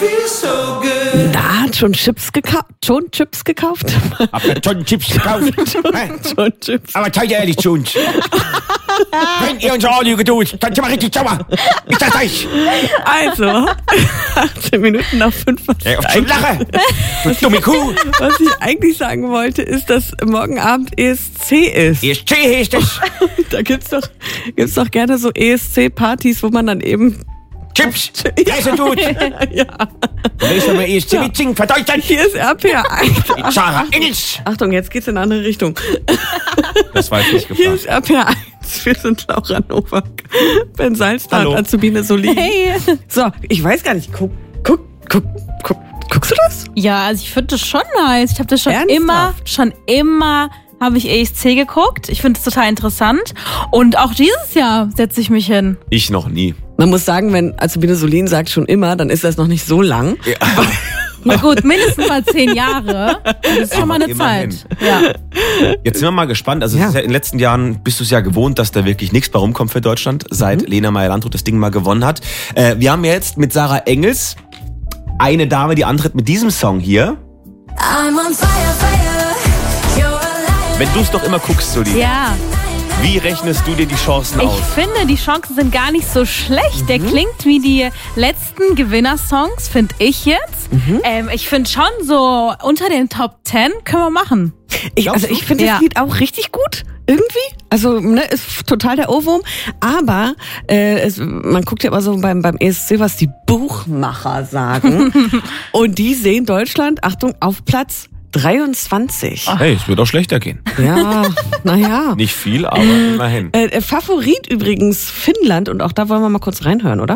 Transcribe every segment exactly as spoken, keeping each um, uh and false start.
Da hat schon Chips gekauft. Schon Chips gekauft? Hab ja schon Chips gekauft. schon, schon Chips. Aber seid ihr ehrlich zu uns. Wenn ihr unsere Anlüge tut, dann sind wir richtig sauer. Ich sag's euch. Also, achtzehn Minuten nach fünf. Was, Ja, auf schon lache. Du dumme Kuh. was ich eigentlich sagen wollte, ist, dass morgen Abend E S C ist. E S C heißt es. Da gibt's doch, gibt's doch gerne so E S C-Partys, wo man dann eben... Chips. Essen tut. Ja. Willst du mal E S C mitsingen? Für Deutschland. Hier ist R P A eins. Sarah Engels. Achtung, jetzt geht's in eine andere Richtung. Das war ich nicht Hier gefragt. ist R P A eins. Wir sind Laura Nowak, Ben Salzner, Hallo. Azubine Solin. Hey. So, ich weiß gar nicht, guck, guck, guck, guck, guckst du das? Ja, also ich finde das schon nice. Ich habe das schon Ernsthaft? immer, schon immer habe ich E S C geguckt. Ich finde es total interessant. Und auch dieses Jahr setze ich mich hin. Ich noch nie. Man muss sagen, wenn Azubine Solin sagt schon immer, dann ist das noch nicht so lang. Ja. Na gut, mindestens mal zehn Jahre. Das ist schon mal eine Immerhin. Zeit. Ja. Jetzt sind wir mal gespannt. Also Ja. es ist ja in den letzten Jahren bist du es ja gewohnt, dass da wirklich nichts bei rumkommt für Deutschland, seit Lena Meyer-Landrut das Ding mal gewonnen hat. Äh, wir haben ja jetzt mit Sarah Engels eine Dame, die antritt mit diesem Song hier. I'm on fire, fire. You're alive. Wenn du es doch immer guckst, Soli, Ja. wie rechnest du dir die Chancen Ich aus? finde, die Chancen sind gar nicht so schlecht. Der klingt wie die letzten Gewinnersongs, finde ich jetzt. Ähm, ich finde schon so unter den Top Ten können wir machen. Ich, also ich finde Ja. das Lied auch richtig gut. Irgendwie. Also, ne, ist total der Ohrwurm. Aber äh, es, man guckt ja immer so beim, beim E S C, was die Buchmacher sagen. Und die sehen Deutschland, Achtung, auf Platz dreiundzwanzig. Hey, es wird auch schlechter gehen. Ja, naja. Nicht viel, aber immerhin. Äh, Favorit übrigens Finnland. Und auch da wollen wir mal kurz reinhören, oder?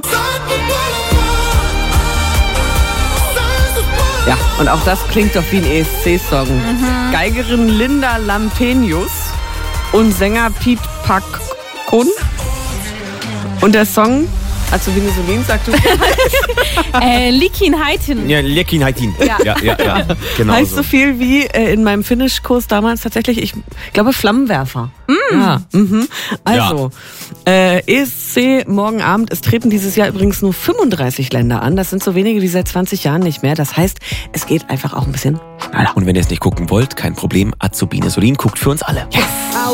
Ja, und auch das klingt doch wie ein E S C-Song. Geigerin Linda Lampenius und Sänger Piet Pakon. Und der Song, also wie Solin sagt, du, Äh, Likin Heitin. Ja, Lekin Haitin. Ja. ja, ja, ja. Genau heißt so so. viel wie äh, in meinem Finnischkurs damals tatsächlich, ich glaube, Flammenwerfer. Ja, mhm. Also, äh, E S C morgen Abend. Es treten dieses Jahr übrigens nur fünfunddreißig Länder an. Das sind so wenige wie seit zwanzig Jahren nicht mehr. Das heißt, es geht einfach auch ein bisschen schneller. Und wenn ihr es nicht gucken wollt, kein Problem. Azubine Solin guckt für uns alle. Yes!